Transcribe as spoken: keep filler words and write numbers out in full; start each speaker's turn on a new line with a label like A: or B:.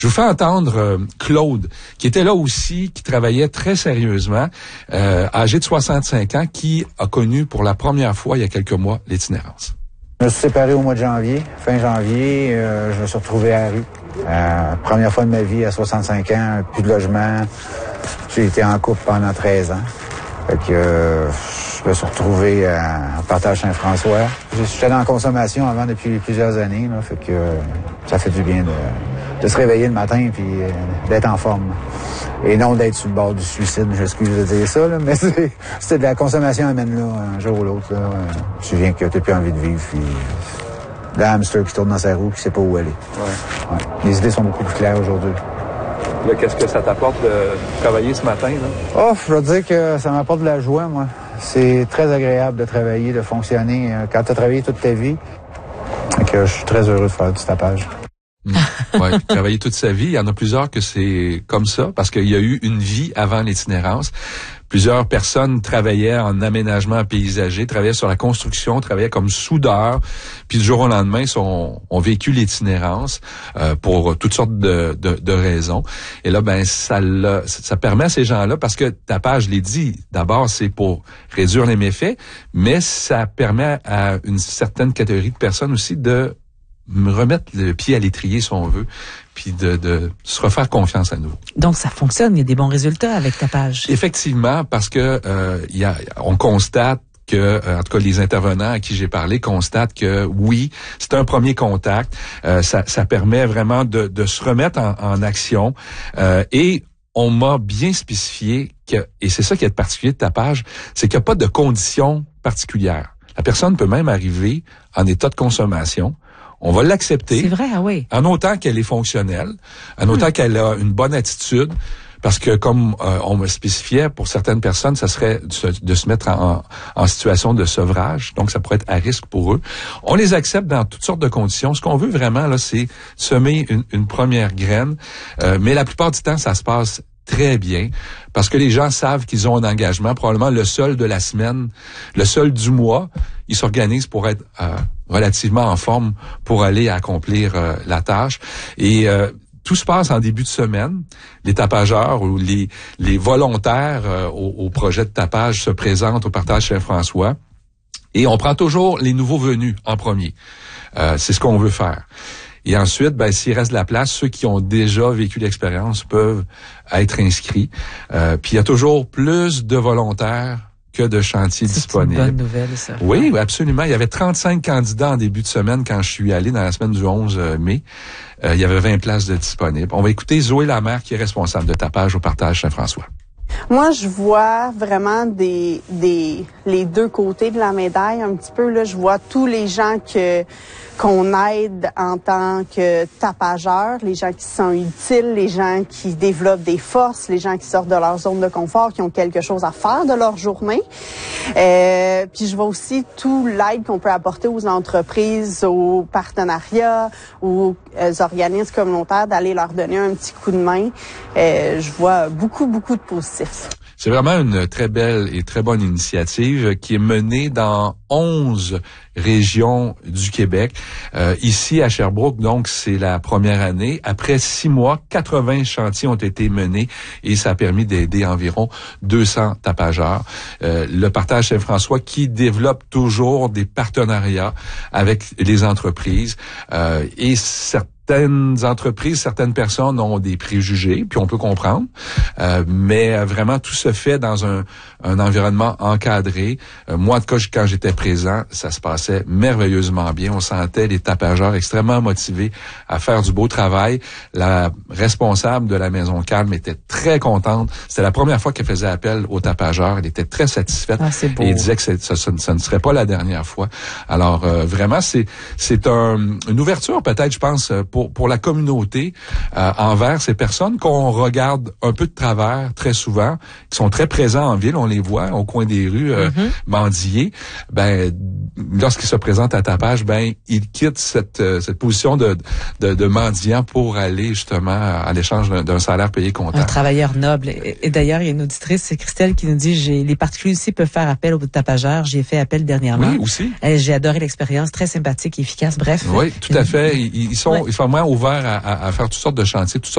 A: Je vous fais entendre euh, Claude, qui était là aussi, qui travaillait très sérieusement, euh, âgé de soixante-cinq ans, qui a connu pour la première fois, il y a quelques mois, l'itinérance.
B: Je me suis séparé au mois de janvier. Fin janvier, euh, je me suis retrouvé à la rue. Euh, première fois de ma vie, à soixante-cinq ans, plus de logement. J'ai été en couple pendant treize ans. Fait que euh, je me suis retrouvé à, à Partage Saint-François. J'étais dans la consommation avant depuis plusieurs années. Là, fait que euh, ça fait du bien de, de se réveiller le matin et euh, d'être en forme. Et non d'être sur le bord du suicide, j'excuse de dire ça, là, mais c'est, c'est de la consommation amène là, un jour ou l'autre. Là, euh, tu viens que tu n'as plus envie de vivre. Puis, euh, le hamster qui tourne dans sa roue qui ne sait pas où aller. Ouais. Ouais. Les idées sont beaucoup plus claires aujourd'hui.
A: Là, qu'est-ce que ça t'apporte de travailler ce matin, là?
B: Oh, je veux dire que ça m'apporte de la joie, moi. C'est très agréable de travailler, de fonctionner. Quand tu as travaillé toute ta vie, que je suis très heureux de faire du tapage.
A: Mmh. Ouais, travailler toute sa vie, il y en a plusieurs que c'est comme ça, parce qu'il y a eu une vie avant l'itinérance. Plusieurs personnes travaillaient en aménagement paysager, travaillaient sur la construction, travaillaient comme soudeurs, puis du jour au lendemain, sont, ont vécu l'itinérance euh, pour toutes sortes de, de, de raisons. Et là, ben ça, l'a, ça permet à ces gens-là, parce que tapage, je l'ai dit, d'abord, c'est pour réduire les méfaits, mais ça permet à une certaine catégorie de personnes aussi de me remettre le pied à l'étrier, si on veut, puis de, de se refaire confiance à nouveau.
C: Donc, ça fonctionne, il y a des bons résultats avec Tapage.
A: Effectivement, parce que euh, y a, on constate que, euh, en tout cas, les intervenants à qui j'ai parlé constatent que, oui, c'est un premier contact, euh, ça, ça permet vraiment de, de se remettre en, en action, euh, et on m'a bien spécifié que, et c'est ça qui est de particulier de Tapage, c'est qu'il n'y a pas de conditions particulières. La personne peut même arriver en état de consommation. On va l'accepter.
C: C'est vrai, ah oui.
A: En autant qu'elle est fonctionnelle, en autant mmh. qu'elle a une bonne attitude, parce que comme euh, on me spécifiait, pour certaines personnes, ça serait de se, de se mettre en, en situation de sevrage, donc ça pourrait être à risque pour eux. On les accepte dans toutes sortes de conditions. Ce qu'on veut vraiment, là, c'est semer une, une première graine, euh, mais la plupart du temps, ça se passe très bien, parce que les gens savent qu'ils ont un engagement, probablement le seul de la semaine, le seul du mois. Ils s'organisent pour être euh, relativement en forme pour aller accomplir euh, la tâche. Et euh, tout se passe en début de semaine. Les tapageurs ou les, les volontaires euh, au, au projet de tapage se présentent au Partage Saint-François. Et on prend toujours les nouveaux venus en premier. Euh, c'est ce qu'on veut faire. Et ensuite, ben, s'il reste de la place, ceux qui ont déjà vécu l'expérience peuvent être inscrits. Euh, puis il y a toujours plus de volontaires que de chantiers
C: c'est
A: disponibles.
C: C'est une bonne nouvelle, ça.
A: Oui, absolument. Il y avait trente-cinq candidats en début de semaine quand je suis allé dans la semaine du onze mai. Euh, il y avait vingt places de disponibles. On va écouter Zoé Lamère, qui est responsable de tapage au Partage Saint-François.
D: Moi, je vois vraiment des, des, les deux côtés de la médaille un petit peu. Là, je vois tous les gens que qu'on aide en tant que tapageurs, les gens qui sont utiles, les gens qui développent des forces, les gens qui sortent de leur zone de confort, qui ont quelque chose à faire de leur journée. Euh, puis je vois aussi tout l'aide qu'on peut apporter aux entreprises, aux partenariats, aux euh, organismes communautaires, d'aller leur donner un petit coup de main. Euh, je vois beaucoup, beaucoup de positifs.
A: C'est vraiment une très belle et très bonne initiative qui est menée dans onze régions du Québec. Euh, ici, à Sherbrooke, donc, c'est la première année. Après six mois, quatre-vingts chantiers ont été menés et ça a permis d'aider environ deux cents tapageurs. Euh, le Partage Saint-François qui développe toujours des partenariats avec les entreprises euh, et certains Certaines entreprises, certaines personnes ont des préjugés, puis on peut comprendre, euh, mais vraiment tout se fait dans un, un environnement encadré. Euh, moi, en tout cas, quand j'étais présent, ça se passait merveilleusement bien. On sentait les tapageurs extrêmement motivés à faire du beau travail. La responsable de la Maison Calme était très contente. C'était la première fois qu'elle faisait appel aux tapageurs. Elle était très satisfaite
C: ah, c'est beau.
A: Et elle disait que ça, ça, ça ne serait pas la dernière fois. Alors, euh, vraiment, c'est, c'est un, une ouverture peut-être, je pense, pour Pour, pour la communauté euh, envers ces personnes qu'on regarde un peu de travers très souvent, qui sont très présents en ville, on les voit au coin des rues euh, mm-hmm. mendier. Ben, lorsqu'ils se présentent à tapage, ben ils quittent cette euh, cette position de, de de mendiant pour aller justement à l'échange d'un, d'un salaire payé comptant.
C: Un travailleur noble. Et, et d'ailleurs, il y a une auditrice, c'est Christelle, qui nous dit j'ai les particuliers aussi peuvent faire appel aux tapageurs. J'y ai fait appel dernièrement.
A: Oui, aussi.
C: Et j'ai adoré l'expérience, très sympathique et efficace. Bref.
A: Oui, tout à fait. Ils, ils sont, ouais. ils sont vraiment ouverts à, à, à faire toutes sortes de chantiers, toutes sortes